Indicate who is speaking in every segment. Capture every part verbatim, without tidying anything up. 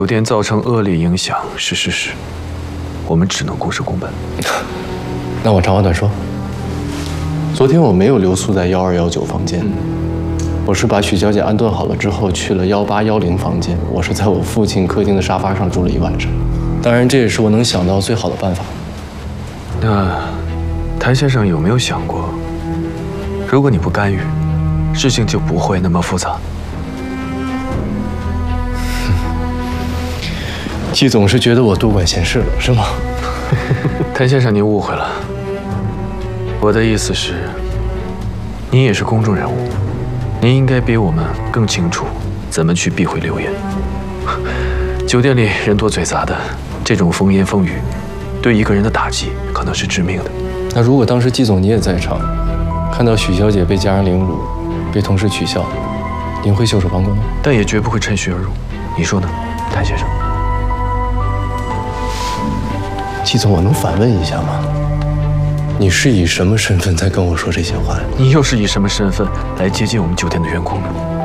Speaker 1: 酒店造成恶劣影响是事实，我们只能公事公办。
Speaker 2: 那我长话短说，昨天我没有留宿在幺二幺九房间，嗯、我是把许小姐安顿好了之后去了幺八幺零房间。我是在我父亲客厅的沙发上住了一晚上，当然这也是我能想到最好的办法。
Speaker 1: 那谭先生有没有想过，如果你不干预，事情就不会那么复杂？
Speaker 2: 季总是觉得我多管闲事了，是吗？
Speaker 1: 谭先生，您误会了。我的意思是，您也是公众人物，您应该比我们更清楚怎么去避讳流言。酒店里人多嘴杂的，这种风言风语，对一个人的打击可能是致命的。
Speaker 2: 那如果当时季总你也在场，看到许小姐被家人凌辱，被同事取笑，您会袖手旁观吗？
Speaker 1: 但也绝不会趁虚而入。你说呢，谭先生？
Speaker 2: 季总，我能反问一下吗？你是以什么身份在跟我说这些话呀？
Speaker 1: 你又是以什么身份来接近我们酒店的员工呢？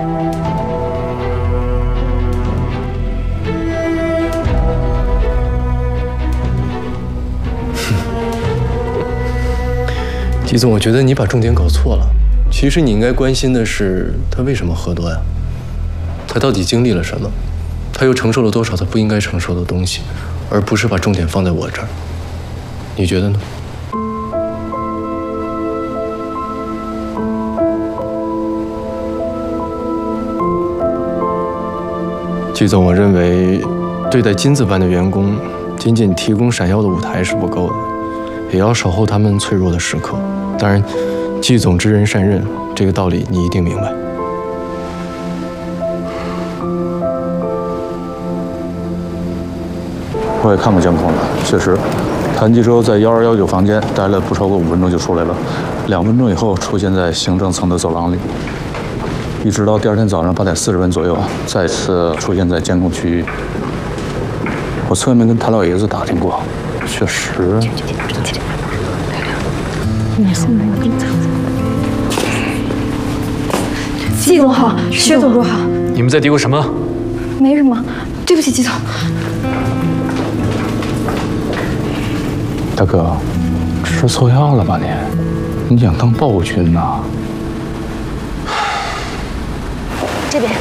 Speaker 2: 季总，我觉得你把重点搞错了。其实你应该关心的是他为什么喝多呀？他到底经历了什么？他又承受了多少他不应该承受的东西？ 而不是把重点放在我这儿，你觉得呢？季总，我认为对待金子般的员工，仅仅提供闪耀的舞台是不够的，也要守候他们脆弱的时刻。当然，季总知人善任，这个道理你一定明白。
Speaker 3: 我也看过监控了，确实，谭继洲在幺二幺九房间待了不超过五分钟就出来了，两分钟以后出现在行政层的走廊里，一直到第二天早上八点四十分左右，再次出现在监控区域。我侧面跟谭老爷子打听过，确实。
Speaker 4: 季总好，薛总好。
Speaker 1: 你们在嘀咕什么？
Speaker 4: 没什么，对不起，季总。
Speaker 3: 大哥，吃错药了吧你？你想当暴君呐？
Speaker 4: 这边。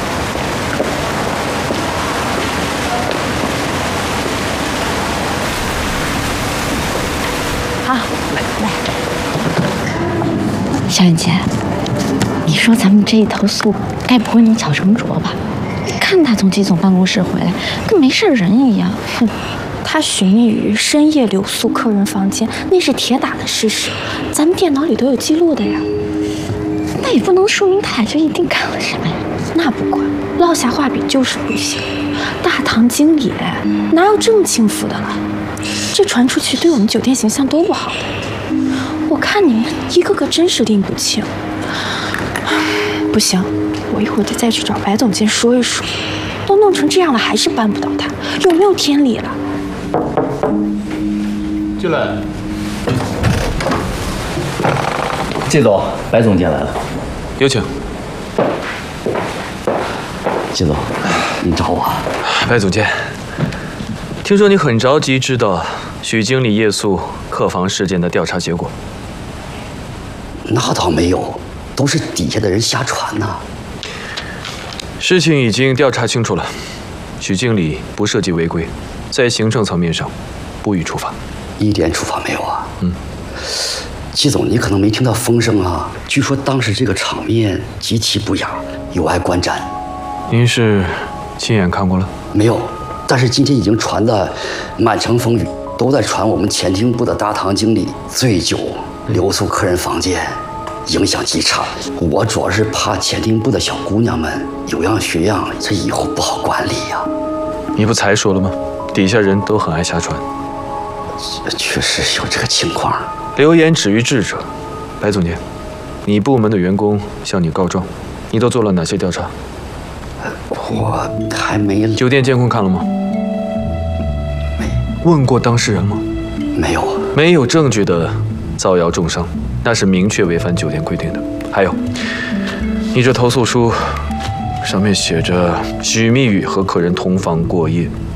Speaker 4: 好，来来。
Speaker 5: 小远姐，你说咱们这一投诉，该不会能巧成拙吧？看他从季总办公室回来，跟没事人一样。哼。
Speaker 4: 他寻觅于深夜留宿客人房间，那是铁打的事实，咱们电脑里都有记录的呀。
Speaker 5: 那也不能说明他俩就一定干了什么呀。
Speaker 4: 那不管，落下话笔就是不行。大堂经理哪有这么轻浮的了？这传出去对我们酒店形象都不好的。我看你们一个个真是拎不清。不行，我一会儿得再去找白总监说一说。都弄成这样了，还是扳不倒他，有没有天理了？
Speaker 6: 进来，季总，白总监来了，
Speaker 1: 有请。
Speaker 6: 季总，你找我？
Speaker 1: 白总监，听说你很着急知道许经理夜宿客房事件的调查结果。
Speaker 6: 那倒没有，都是底下的人瞎传呐。
Speaker 1: 事情已经调查清楚了，许经理不涉及违规，在行政层面上不予处罚。
Speaker 6: 一点处罚没有啊？
Speaker 1: 嗯，
Speaker 6: 季总，你可能没听到风声啊。据说当时这个场面极其不雅，有碍观瞻。
Speaker 1: 您是亲眼看过了？
Speaker 6: 没有，但是今天已经传的满城风雨，都在传我们前厅部的大堂经理醉酒留宿客人房间，影响极差。我主要是怕前厅部的小姑娘们有样学样，这以后不好管理呀、啊。
Speaker 1: 你不才说了吗？底下人都很爱瞎传。
Speaker 6: 确实有这个情况。
Speaker 1: 流言止于智者，白总监，你部门的员工向你告状，你都做了哪些调查？
Speaker 6: 我还没。
Speaker 1: 酒店监控看了吗？
Speaker 6: 没。
Speaker 1: 问过当事人吗？
Speaker 6: 没有。
Speaker 1: 没有证据的造谣重伤，那是明确违反酒店规定的。还有，你这投诉书上面写着许密语和客人同房过夜。